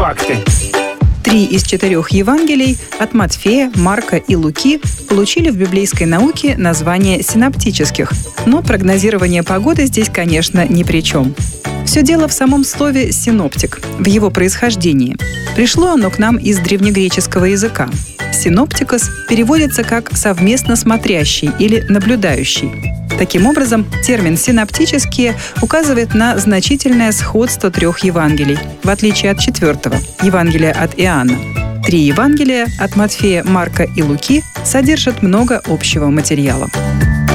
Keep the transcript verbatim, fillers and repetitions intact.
Факты. Три из четырех Евангелий от Матфея, Марка и Луки получили в библейской науке название синоптических, но прогнозирование погоды здесь, конечно, ни при чем. Все дело в самом слове «синоптик», в его происхождении. Пришло оно к нам из древнегреческого языка. «Синоптикос» переводится как «совместно смотрящий» или «наблюдающий». Таким образом, термин «синоптические» указывает на значительное сходство трех Евангелий, в отличие от четвертого – Евангелия от Иоанна. Три Евангелия от Матфея, Марка и Луки содержат много общего материала.